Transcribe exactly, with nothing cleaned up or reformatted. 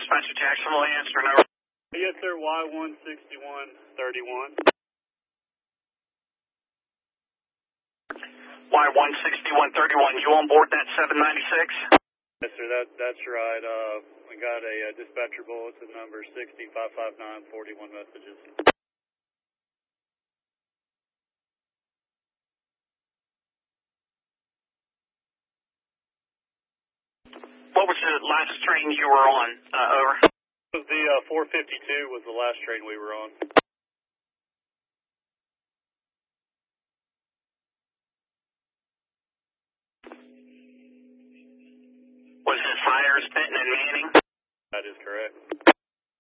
Dispatcher Jacksonville, answer number. Yes, sir, Y one sixty-one thirty-one. Y one sixty-one thirty-one, you on board that seven ninety-six? Yes, sir, that, that's right. Uh, we got a uh, dispatcher bulletin number sixty five five nine forty-one messages. What was the last train you were on? Uh, over. The uh, four fifty-two was the last train we were on. Was it Friars, Benton, and Manning? That is correct.